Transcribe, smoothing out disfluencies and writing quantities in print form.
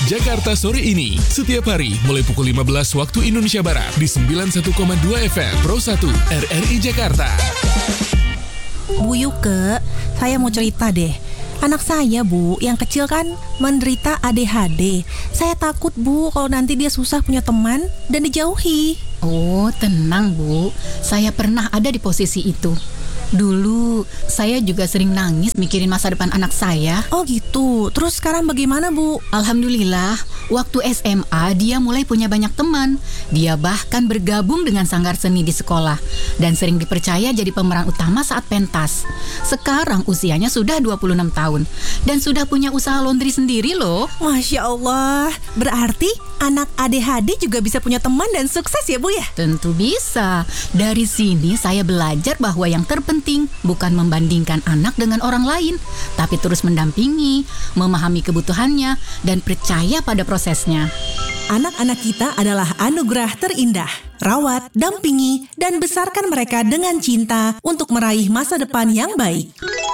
Jakarta Sore ini. Setiap hari mulai pukul 15 waktu Indonesia Barat di 91,2 FM Pro 1 RRI Jakarta. Bu Yuke, saya mau cerita deh. Anak saya, Bu, yang kecil kan menderita ADHD. Saya takut, Bu, kalau nanti dia susah punya teman dan dijauhi. Oh, tenang, Bu. Saya pernah ada di posisi itu. Dulu, saya juga sering nangis mikirin masa depan anak saya. Oh gitu, terus sekarang bagaimana, Bu? Alhamdulillah, waktu SMA dia mulai punya banyak teman. Dia bahkan bergabung dengan sanggar seni di sekolah dan sering dipercaya jadi pemeran utama saat pentas. Sekarang usianya sudah 26 tahun dan sudah punya usaha laundry sendiri loh. Masya Allah, berarti anak ADHD juga bisa punya teman dan sukses ya, Bu ya? Tentu bisa. Dari sini saya belajar bahwa yang terpenting bukan membandingkan anak dengan orang lain, tapi terus mendampingi, memahami kebutuhannya, dan percaya pada prosesnya. Anak-anak kita adalah anugerah terindah. Rawat, dampingi, dan besarkan mereka dengan cinta untuk meraih masa depan yang baik.